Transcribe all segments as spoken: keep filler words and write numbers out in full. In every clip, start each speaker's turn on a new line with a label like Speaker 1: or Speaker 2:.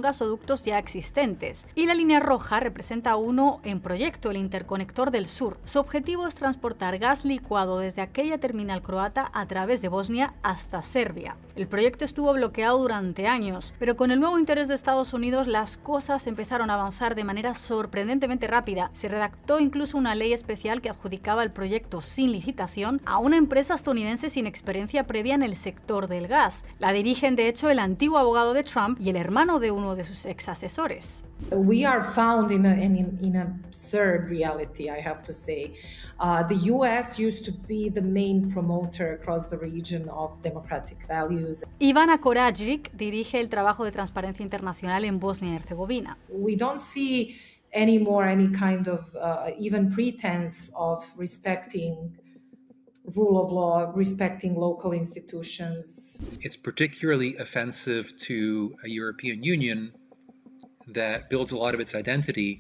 Speaker 1: gasoductos ya existentes. Y la línea roja representa uno en proyecto, el Interconector del Sur. Su objetivo es transportar gas licuado desde aquella terminal croata a través de Bosnia hasta Serbia. El proyecto estuvo bloqueado durante años, pero con el nuevo interés de Estados Unidos las cosas empezaron a avanzar de manera sorprendentemente rápida. Se redactó incluso una ley especial que adjudicaba el proyecto sin licitación a una empresa estadounidense sin experiencia previa en el sector del gas. La dirigen, de hecho, el antiguo abogado de Trump y el hermano de uno de sus ex asesores.
Speaker 2: We are found in, a, in, in an absurd reality, I have to say. Uh, the U S used to be the main promoter across the region of democratic values.
Speaker 1: Ivana Korajic dirige el trabajo de transparencia internacional en Bosnia y Herzegovina.
Speaker 2: We don't see anymore any kind of uh, even pretense of respecting rule of law, respecting local institutions.
Speaker 3: It's particularly offensive to a European Union that builds a lot of its identity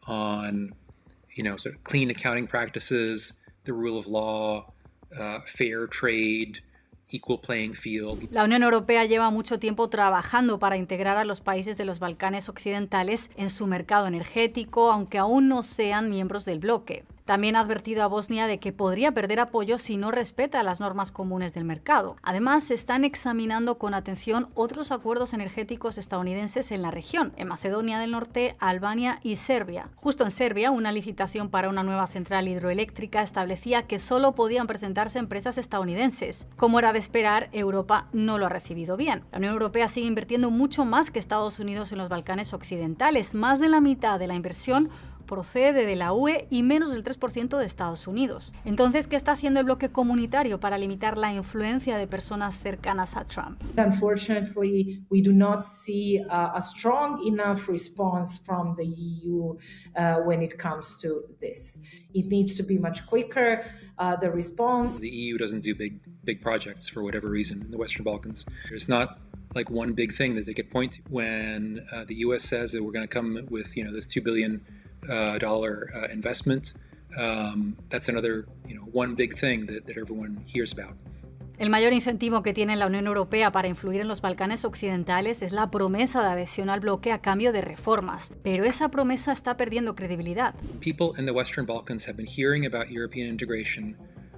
Speaker 3: on, you know, sort of clean accounting practices, the rule of law, uh, fair trade, equal playing field.
Speaker 1: La Unión Europea lleva mucho tiempo trabajando para integrar a los países de los Balcanes occidentales en su mercado energético, aunque aún no sean miembros del bloque. También ha advertido a Bosnia de que podría perder apoyo si no respeta las normas comunes del mercado. Además, se están examinando con atención otros acuerdos energéticos estadounidenses en la región, en Macedonia del Norte, Albania y Serbia. Justo en Serbia, una licitación para una nueva central hidroeléctrica establecía que solo podían presentarse empresas estadounidenses. Como era de esperar, Europa no lo ha recibido bien. La Unión Europea sigue invirtiendo mucho más que Estados Unidos en los Balcanes occidentales. Más de la mitad de la inversión procede de la U E y menos del tres por ciento de Estados Unidos. Entonces, ¿qué está haciendo el bloque comunitario para limitar la influencia de personas cercanas a Trump?
Speaker 2: Unfortunately, we do not see a, a strong enough response from the E U uh, when it comes to this. It needs to be much quicker, uh, the response.
Speaker 3: The E U doesn't do big, big projects for whatever reason in the Western Balkans. There's not like one big thing that they could point to. When uh, the U S says that we're going to come with, you know, this two billion Uh, dollar uh, investment, um, that's another, you know, one big thing that, that everyone hears about.
Speaker 1: El mayor incentivo que tiene la Unión Europea para influir en los Balcanes occidentales es la promesa de adhesión al bloque a cambio de reformas, pero esa promesa está perdiendo credibilidad.
Speaker 3: People in the Western Balkans have been hearing about European integration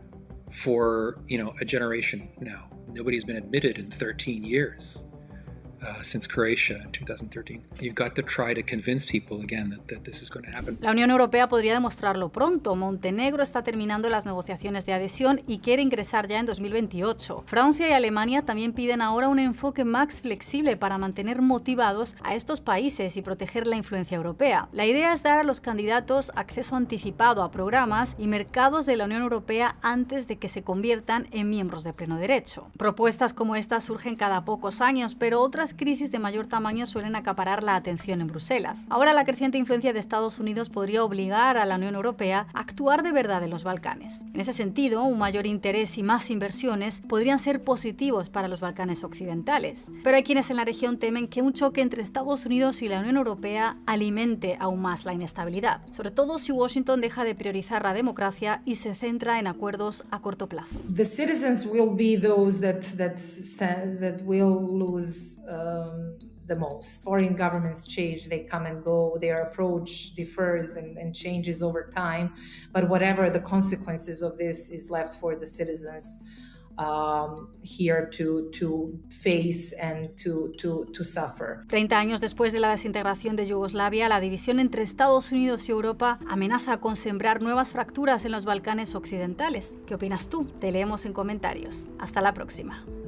Speaker 3: for, you know, a generation now. Nobody's been admitted in thirteen years. Uh, since Croatia in two thousand thirteen. You've got to try to convince people again that, that this is going to happen.
Speaker 1: La Unión Europea podría demostrarlo pronto. Montenegro está terminando las negociaciones de adhesión y quiere ingresar ya en dos mil veintiocho. Francia y Alemania también piden ahora un enfoque más flexible para mantener motivados a estos países y proteger la influencia europea. La idea es dar a los candidatos acceso anticipado a programas y mercados de la Unión Europea antes de que se conviertan en miembros de pleno derecho. Propuestas como estas surgen cada pocos años, pero otras crisis de mayor tamaño suelen acaparar la atención en Bruselas. Ahora la creciente influencia de Estados Unidos podría obligar a la Unión Europea a actuar de verdad en los Balcanes. En ese sentido, un mayor interés y más inversiones podrían ser positivos para los Balcanes occidentales. Pero hay quienes en la región temen que un choque entre Estados Unidos y la Unión Europea alimente aún más la inestabilidad, sobre todo si Washington deja de priorizar la democracia y se centra en acuerdos a corto plazo.
Speaker 2: The citizens will be those that that that will lose uh, Um, the most. Foreign governments change, they come and go, their approach differs and, and changes over time, but whatever the consequences of this is left for the citizens um, here to, to face and to, to, to suffer.
Speaker 1: treinta años después de la desintegración de Yugoslavia, la división entre Estados Unidos y Europa amenaza con sembrar nuevas fracturas en los Balcanes occidentales. ¿Qué opinas tú? Te leemos en comentarios. Hasta la próxima.